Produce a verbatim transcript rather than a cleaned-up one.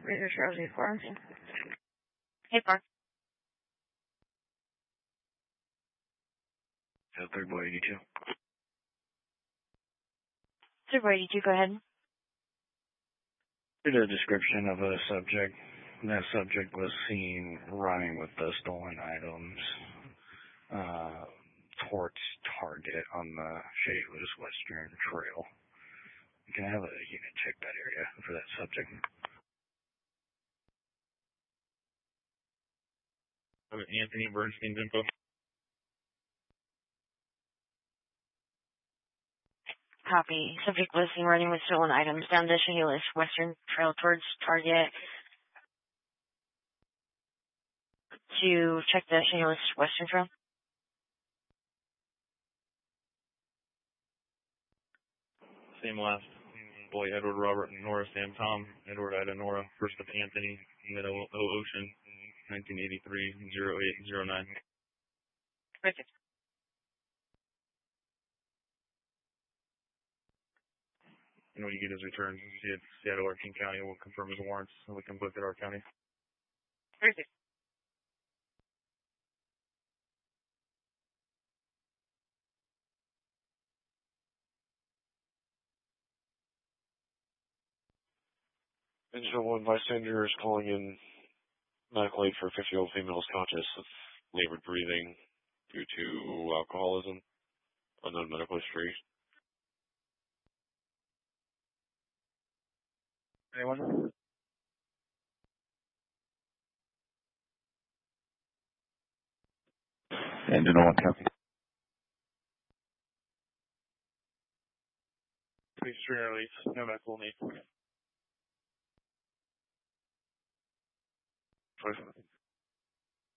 Reader Rosie Farms. Hey, Park. Uh, third boy eighty-two. Third boy eighty-two, go ahead. Did a description of a subject. That subject was seen running with the stolen items uh, towards Target on the Shayless Western Trail. Can I have a unit check that area for that subject? Anthony Bernstein's info. Copy. Subject was seen running with stolen items down the Shayless Western Trail towards Target. To check the Shayless Western Trail. Same last. Boy, Edward, Robert, Nora, Sam, Tom, Edward, Ida, Nora, first of Anthony, Middle O Ocean, nineteen eighty-three, oh eight oh nine. Perfect. And when you get his returns, see it Seattle or King County, we'll confirm his warrants so we can book at our county. Perfect. And so one bystander is calling in medical aid for a fifty-year-old female is conscious of labored breathing due to alcoholism, unknown medical history. Anyone? And to no one copy. Please release, no medical need. First.